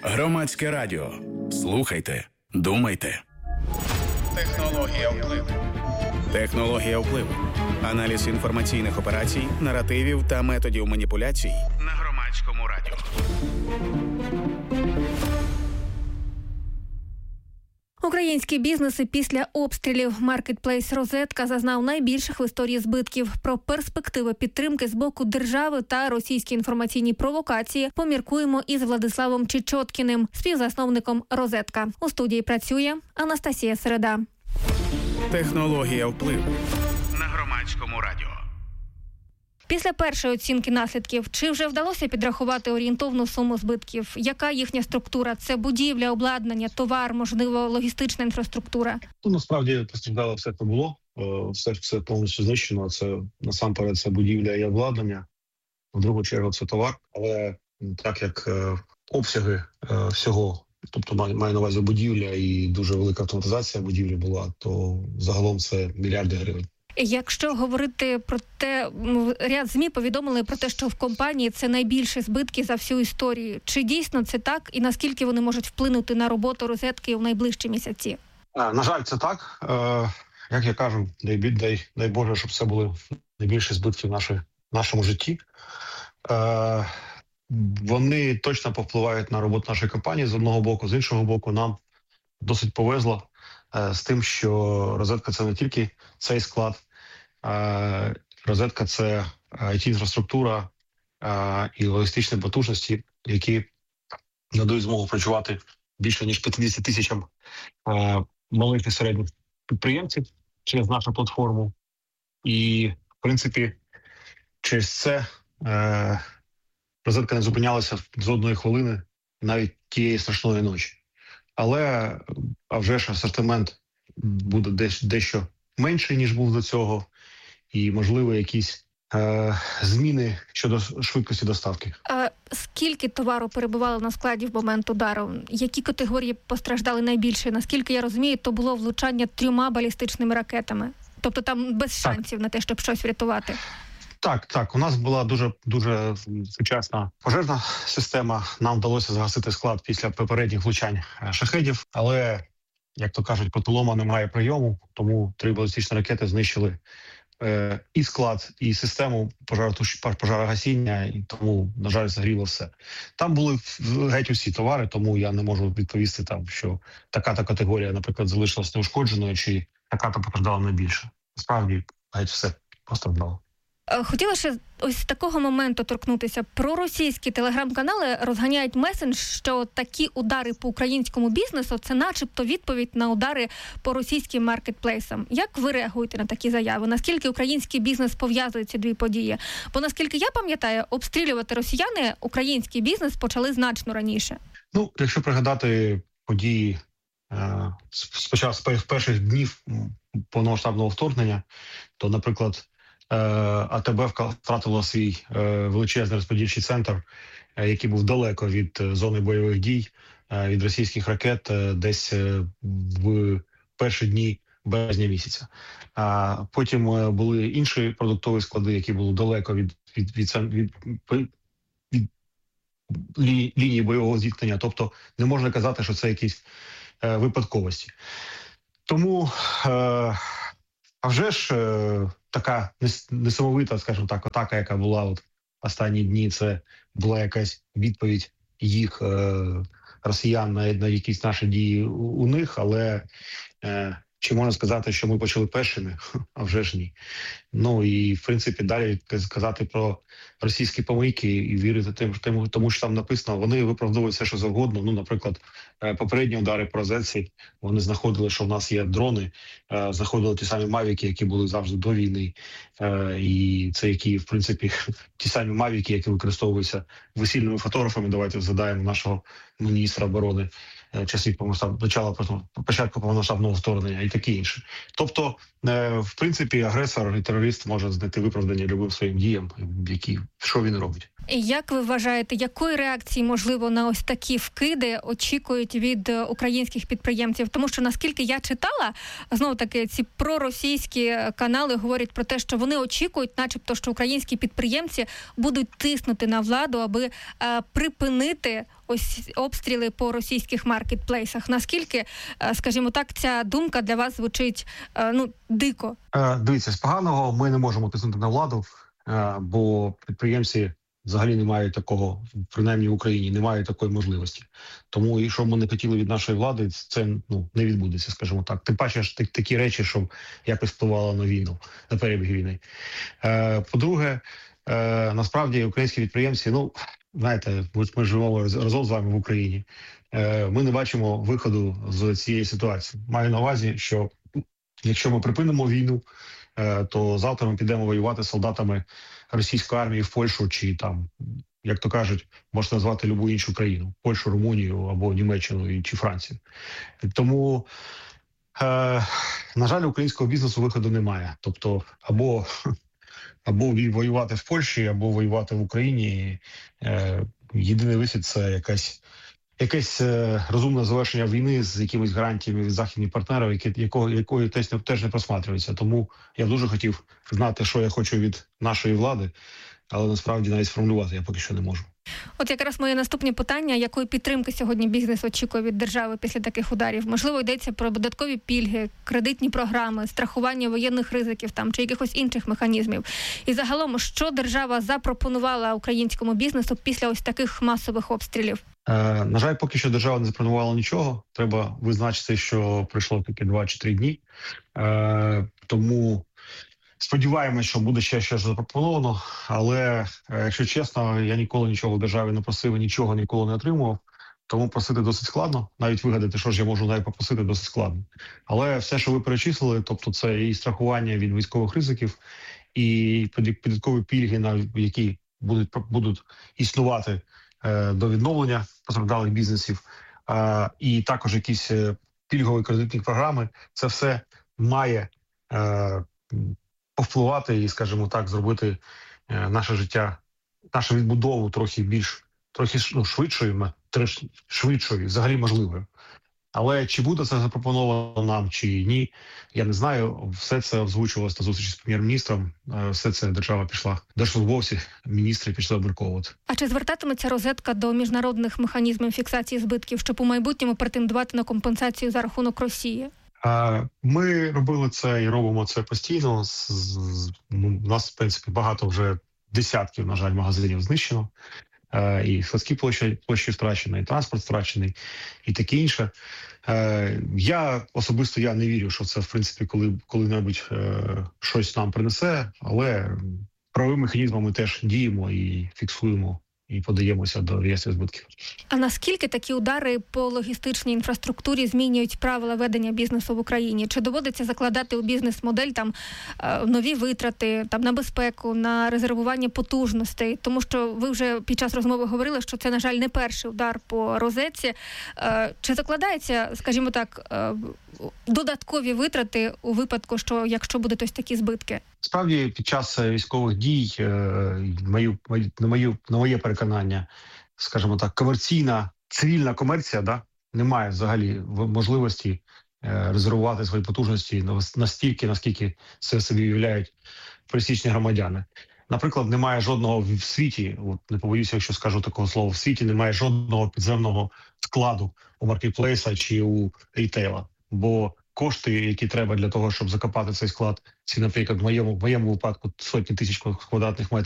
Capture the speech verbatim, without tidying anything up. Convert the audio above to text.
Громадське радіо. Слухайте, думайте. Технологія впливу. Технологія впливу. Аналіз інформаційних операцій, наративів та методів маніпуляцій на Громадському радіо. Українські бізнеси після обстрілів. Маркетплейс «Розетка» зазнав найбільших в історії збитків. Про перспективи підтримки з боку держави та російські інформаційні провокації поміркуємо із Владиславом Чечоткіним, співзасновником «Розетка». У студії працює Анастасія Середа. Технологія впливу на Громадському радіо. Після першої оцінки наслідків, чи вже вдалося підрахувати орієнтовну суму збитків? Яка їхня структура? Це будівля, обладнання, товар, можливо, логістична інфраструктура? Ну, насправді постраждало все, що було. Все, все повністю знищено. Це насамперед це будівля і обладнання. В другу чергу це товар. Але так як е, обсяги е, всього, тобто маю, маю на увазі будівля і дуже велика автоматизація будівлі була, то загалом це мільярди гривень. Якщо говорити про те, ряд ЗМІ повідомили про те, що в компанії це найбільші збитки за всю історію. Чи дійсно це так? І наскільки вони можуть вплинути на роботу «Розетки» у найближчі місяці? А, на жаль, це так. Е, як я кажу, дай, дай, дай Боже, щоб це були найбільші збитки в нашій, нашому житті. Е, вони точно повпливають на роботу нашої компанії з одного боку. З іншого боку, нам досить повезло з тим, що «Розетка» – це не тільки цей склад, «Розетка» – це ай ті-інфраструктура і логістичні потужності, які надають змогу працювати більше ніж п'ятдесят тисячам малих і середніх підприємців через нашу платформу. І, в принципі, через це «Розетка» не зупинялася з одної хвилини, навіть тієї страшної ночі. Але, а вже ж, асортимент буде десь, дещо менший, ніж був до цього, і, можливо, якісь е, зміни щодо швидкості доставки. А скільки товару перебувало на складі в момент удару? Які категорії постраждали найбільше? Наскільки я розумію, то було влучання трьома балістичними ракетами. Тобто там без шансів так на те, щоб щось врятувати. Так, так. У нас була дуже дуже сучасна пожежна система. Нам вдалося загасити склад після попередніх влучань шахедів. Але, як то кажуть, потолома немає прийому, тому три балістичні ракети знищили е, і склад, і систему пожарогасіння, і тому, на жаль, загріло все. Там були геть усі товари, тому я не можу відповісти, там, що така-то категорія, наприклад, залишилась неушкодженою, чи така-то постраждала найбільше. Насправді, геть все постраждало. Хотіла ще ось з такого моменту торкнутися. Проросійські телеграм-канали розганяють меседж, що такі удари по українському бізнесу – це начебто відповідь на удари по російським маркетплейсам. Як ви реагуєте на такі заяви? Наскільки український бізнес пов'язує ці дві події? Бо, наскільки я пам'ятаю, обстрілювати росіяни український бізнес почали значно раніше. Ну, якщо пригадати події е, спочатку з перших днів повномасштабного вторгнення, то, наприклад, а те бе втратило свій величезний розподільчий центр, який був далеко від зони бойових дій, від російських ракет, десь в перші дні березня місяця. А потім були інші продуктові склади, які були далеко від, від, від, від, від, від лі, лінії бойового зіткнення. Тобто не можна казати, що це якісь випадковості. Тому, а вже ж, така несамовита, скажімо так, атака, яка була от останні дні, це була якась відповідь їх, е, росіян, на, на якісь наші дії у, у них, але е, чи можна сказати, що ми почали першими? А вже ж ні. Ну і, в принципі, далі сказати про російські помийки і вірити тим, тим, тому що там написано, вони виправдовують все, що завгодно. Ну, наприклад, попередні удари по «Розетці», вони знаходили, що в нас є дрони, знаходили ті самі «Мавіки», які були завжди до війни. І це які, в принципі, ті самі «Мавіки», які використовуються весільними фотографами. Давайте згадаємо нашого міністра оборони часів початку, початку повномасштабного вторгнення і таке інше. Тобто, в принципі, агресор і терорист може знайти виправдання любим своїм діям, які, що він робить. Як ви вважаєте, якої реакції, можливо, на ось такі вкиди очікують від українських підприємців? Тому що, наскільки я читала, знову-таки, ці проросійські канали говорять про те, що вони очікують, начебто, що українські підприємці будуть тиснути на владу, аби е, припинити ось обстріли по російських маркетплейсах. Наскільки, скажімо так, ця думка для вас звучить, ну, дико? Дивіться, з поганого ми не можемо тиснути на владу, бо підприємці взагалі не мають такого, принаймні в Україні, не мають такої можливості. Тому, і що б ми не хотіли від нашої влади, це, ну, не відбудеться, скажімо так. Тим паче ж такі речі, щоб якось впливало на війну, на перебіг війни. Е, по-друге, е, насправді українські підприємці, ну, знаєте, ми живемо разом з вами в Україні, е, ми не бачимо виходу з цієї ситуації. Маю на увазі, що якщо ми припинимо війну, то завтра ми підемо воювати з солдатами російської армії в Польщу чи там, як то кажуть, можна назвати любу іншу країну, Польщу, Румунію або Німеччину чи Францію. Тому, е, на жаль, українського бізнесу виходу немає. Тобто або, або воювати в Польщі, або воювати в Україні. Е, єдиний вихід – це якась Якесь е, розумне завершення війни з якимись гарантіями від західних партнерів, які, якого, якої теж, теж не просматрюється. Тому я дуже хотів знати, що я хочу від нашої влади, але насправді навіть сформулювати я поки що не можу. От якраз моє наступне питання, якої підтримки сьогодні бізнес очікує від держави після таких ударів? Можливо, йдеться про додаткові пільги, кредитні програми, страхування воєнних ризиків там чи якихось інших механізмів. І загалом, що держава запропонувала українському бізнесу після ось таких масових обстрілів? Е, на жаль, поки що держава не запропонувала нічого. Треба визначити, що пройшло тільки два чи три дні. Е, тому сподіваємось, що буде ще щось запропоновано, але, якщо чесно, я ніколи нічого в державі не просив, нічого ніколи не отримував, тому просити досить складно, навіть вигадати, що ж я можу навіть попросити, досить складно. Але все, що ви перечислили, тобто це і страхування від військових ризиків, і податкові пільги, на які будуть, будуть існувати е, до відновлення постраждалих бізнесів, е, і також якісь пільгові кредитні програми, це все має е, повпливати і, скажімо так, зробити е, наше життя, нашу відбудову трохи більш, трохи ну, швидшою, трохи швидшою, взагалі можливою. Але чи буде це запропоновано нам, чи ні, я не знаю. Все це озвучувалося на зустрічі з прем'єр-міністром. Все це держава пішла, держслужбовці, міністри пішли обмірковувати. А чи звертатиметься розетка до міжнародних механізмів фіксації збитків, щоб у майбутньому претендувати на компенсацію за рахунок Росії? Ми робили це і робимо це постійно. У нас, в принципі, багато вже десятків, на жаль, магазинів знищено. І складські площі, площі втрачені, і транспорт втрачений, і таке інше. Я особисто я не вірю, що це, в принципі, коли, коли-небудь щось нам принесе, але правовими механізмами теж діємо і фіксуємо, і подаємося до реєстру збитків. А наскільки такі удари по логістичній інфраструктурі змінюють правила ведення бізнесу в Україні? Чи доводиться закладати у бізнес-модель там нові витрати, там на безпеку, на резервування потужностей? Тому що ви вже під час розмови говорили, що це, на жаль, не перший удар по розетці. Чи закладається, скажімо так, додаткові витрати у випадку, що якщо будуть ось такі збитки? Справді, під час військових дій, мою, на, мою, на моє переконання, скажімо так, комерційна, цивільна комерція, да, не має взагалі можливості резервувати свої потужності настільки, наскільки це собі уявляють пересічні громадяни. Наприклад, немає жодного в світі, от не побоюся, якщо скажу такого слова, в світі немає жодного підземного складу у маркетплейса чи у рітейла, бо кошти, які треба для того, щоб закопати цей склад, ці, наприклад, в моєму, в моєму випадку сотні тисяч квадратних метрів,